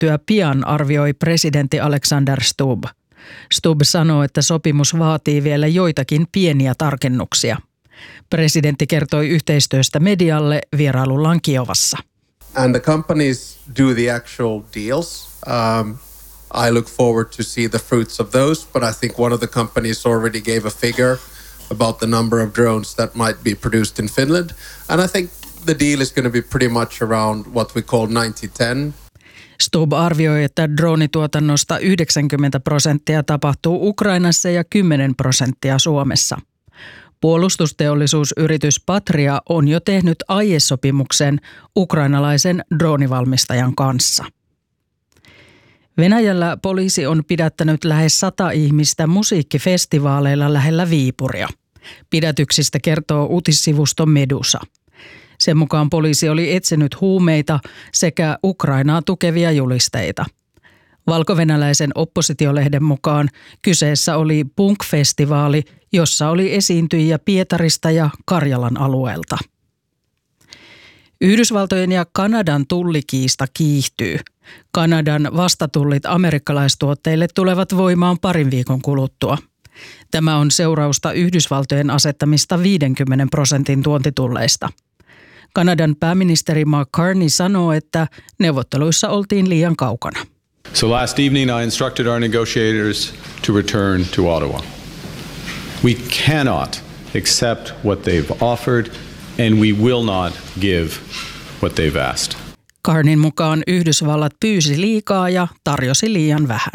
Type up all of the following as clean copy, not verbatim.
hyväksyttyä pian, arvioi presidentti Alexander Stubb. Stubb sanoo, että sopimus vaatii vielä joitakin pieniä tarkennuksia. Presidentti kertoi yhteistyöstä medialle vierailullaan Kiovassa. And the companies do the actual deals. I look forward to see the fruits of those, but I think one of the companies already gave a figure about the number of drones that might be produced in Finland. And I think the deal is going to be pretty much around what we call 90-10. Stubb arvioi, että droonituotannosta 90% tapahtuu Ukrainassa ja 10% Suomessa. Puolustusteollisuusyritys Patria on jo tehnyt aiesopimuksen ukrainalaisen droonivalmistajan kanssa. Venäjällä poliisi on pidättänyt lähes 100 ihmistä musiikkifestivaaleilla lähellä Viipuria. Pidätyksistä kertoo uutissivusto Medusa. Sen mukaan poliisi oli etsinyt huumeita sekä Ukrainaa tukevia julisteita. Valkovenäläisen oppositiolehden mukaan kyseessä oli punk-festivaali, jossa oli esiintyjiä Pietarista ja Karjalan alueelta. Yhdysvaltojen ja Kanadan tullikiista kiihtyy. Kanadan vastatullit amerikkalaistuotteille tulevat voimaan parin viikon kuluttua. Tämä on seurausta Yhdysvaltojen asettamista 50% tuontitulleista. Kanadan pääministeri Mark Carney sanoo, että neuvotteluissa oltiin liian kaukana. So last evening I instructed our negotiators to return to Ottawa. We cannot accept what they've offered and we will not give what they've asked. Carneyn mukaan Yhdysvallat pyysi liikaa ja tarjosi liian vähän.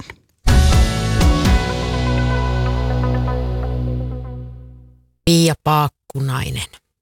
Pia Paakkunainen.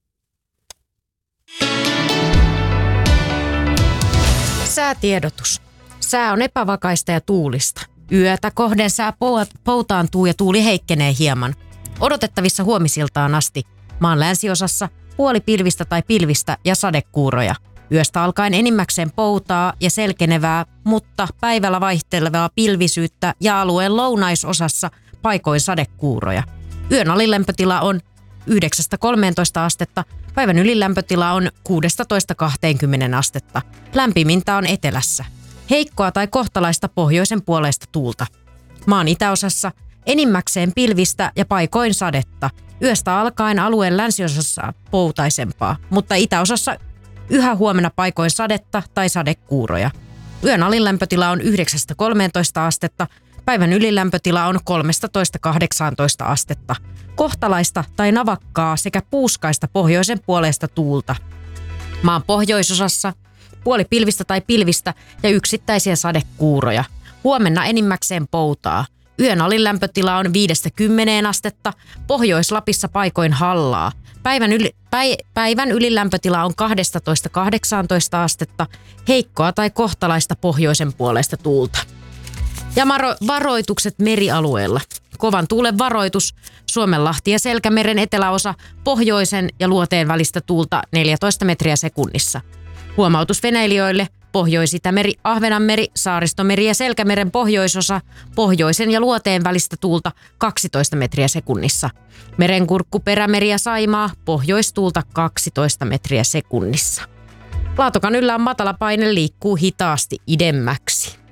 Säätiedotus. Sää on epävakaista ja tuulista. Yötä kohden sää poutaantuu ja tuuli heikkenee hieman. Odotettavissa huomisiltaan asti. Maan länsiosassa puolipilvistä tai pilvistä ja sadekuuroja. Yöstä alkaen enimmäkseen poutaa ja selkenevää, mutta päivällä vaihtelevaa pilvisyyttä ja alueen lounaisosassa paikoin sadekuuroja. Yön alilämpötila on 9-13 astetta, päivän ylilämpötila on 16-20 astetta. Lämpimintä on etelässä. Heikkoa tai kohtalaista pohjoisen puoleista tuulta. Maan itäosassa enimmäkseen pilvistä ja paikoin sadetta. Yöstä alkaen alueen länsiosassa poutaisempaa, mutta itäosassa yhä huomenna paikoin sadetta tai sadekuuroja. Yön alilämpötila on 9-13 astetta, päivän ylilämpötila on 13-18 astetta. Kohtalaista tai navakkaa sekä puuskaista pohjoisen puoleista tuulta. Maan pohjoisosassa puolipilvistä tai pilvistä ja yksittäisiä sadekuuroja. Huomenna enimmäkseen poutaa. Yön alilämpötila on 5-10 astetta, Pohjois-Lapissa paikoin hallaa. Päivän ylilämpötila on 12-18 astetta, heikkoa tai kohtalaista pohjoisen puolesta tuulta. Ja varoitukset merialueella. Kovan tuulen varoitus, Suomenlahti ja Selkämeren eteläosa, pohjoisen ja luoteen välistä tuulta 14 metriä sekunnissa. Huomautus veneilijöille, Pohjois-Itämeri, Ahvenanmeri, Saaristomeri ja Selkämeren pohjoisosa, pohjoisen ja luoteen välistä tuulta 12 metriä sekunnissa. Merenkurkku, Perämeri ja Saimaa, pohjoistuulta 12 metriä sekunnissa. Laatokan yllä on matala paine, liikkuu hitaasti idemmäksi.